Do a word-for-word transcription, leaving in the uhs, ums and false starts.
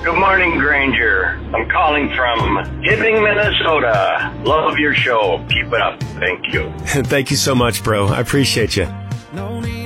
Good morning, Granger. I'm calling from Hibbing, Minnesota. Love your show. Keep it up. Thank you. Thank you so much, bro. I appreciate you.